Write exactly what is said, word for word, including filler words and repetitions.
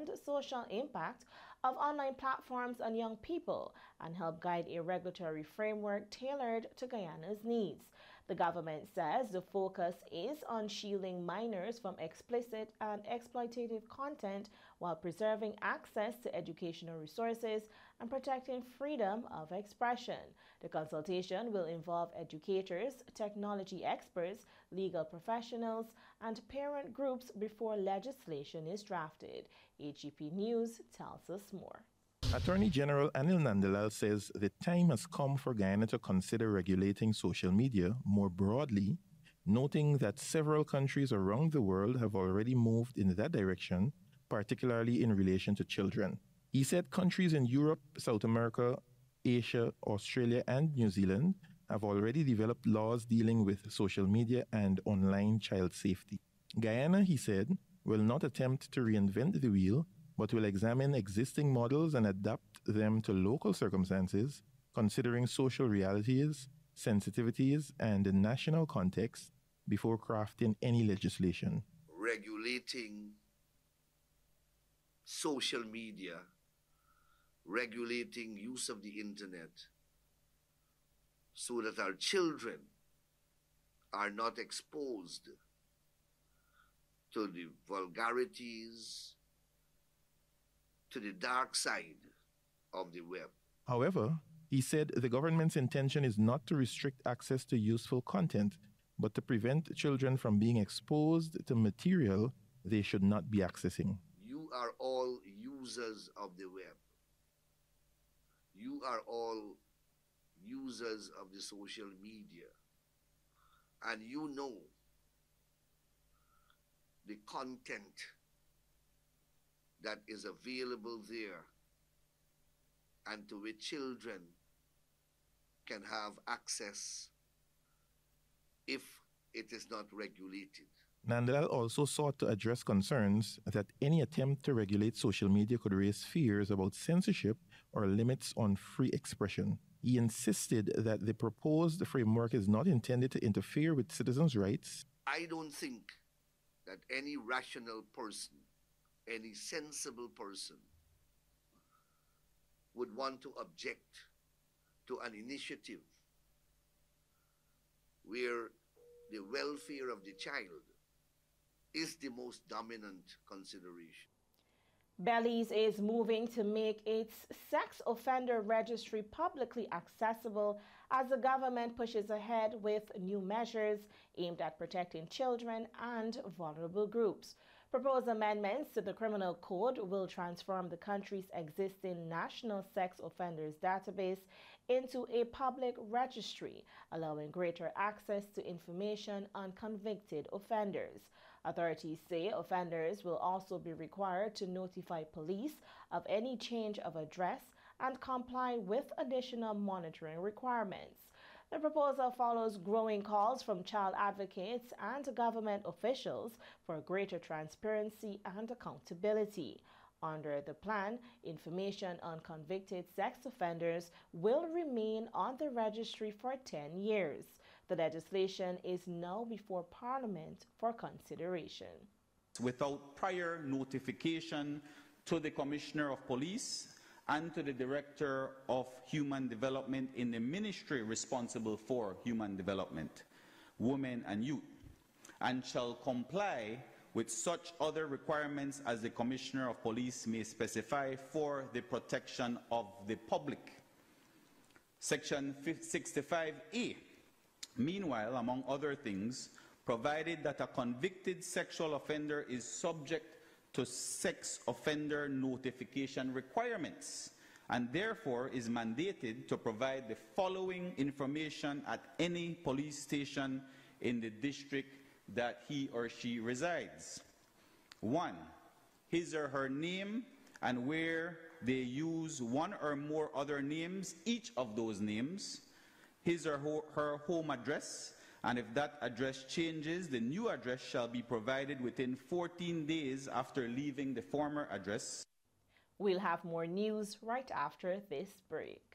and social impact of online platforms on young people and help guide a regulatory framework tailored to Guyana's needs. The government says the focus is on shielding minors from explicit and exploitative content while preserving access to educational resources and protecting freedom of expression. The consultation will involve educators, technology experts, legal professionals, and parent groups before legislation is drafted. H E P News tells us more. Attorney General Anil Nandalal says the time has come for Guyana to consider regulating social media more broadly, noting that several countries around the world have already moved in that direction, particularly in relation to children. He said countries in Europe, South America, Asia, Australia, and New Zealand have already developed laws dealing with social media and online child safety. Guyana, he said, will not attempt to reinvent the wheel, but will examine existing models and adapt them to local circumstances, considering social realities, sensitivities, and the national context before crafting any legislation. Regulating social media, regulating use of the internet, so that our children are not exposed to the vulgarities, to the dark side of the web. However, he said the government's intention is not to restrict access to useful content, but to prevent children from being exposed to material they should not be accessing. You are all users of the web. You are all users of the social media. And you know the content that is available there and to which children can have access if it is not regulated. Nandalal also sought to address concerns that any attempt to regulate social media could raise fears about censorship or limits on free expression. He insisted that the proposed framework is not intended to interfere with citizens' rights. I don't think that any rational person, any sensible person would want to object to an initiative where the welfare of the child is the most dominant consideration. Belize is moving to make its sex offender registry publicly accessible as the government pushes ahead with new measures aimed at protecting children and vulnerable groups. Proposed amendments to the criminal code will transform the country's existing national sex offenders database into a public registry, allowing greater access to information on convicted offenders. Authorities say offenders will also be required to notify police of any change of address and comply with additional monitoring requirements. The proposal follows growing calls from child advocates and government officials for greater transparency and accountability. Under the plan, information on convicted sex offenders will remain on the registry for ten years. The legislation is now before Parliament for consideration. Without prior notification to the Commissioner of Police and to the Director of Human Development in the ministry responsible for human development, women and youth, and shall comply with such other requirements as the Commissioner of Police may specify for the protection of the public. Section sixty-five A, meanwhile, among other things, provided that a convicted sexual offender is subject to sex offender notification requirements and therefore is mandated to provide the following information at any police station in the district that he or she resides. One, his or her name and where they use one or more other names, each of those names, his or her home address, and if that address changes, the new address shall be provided within fourteen days after leaving the former address. We'll have more news right after this break.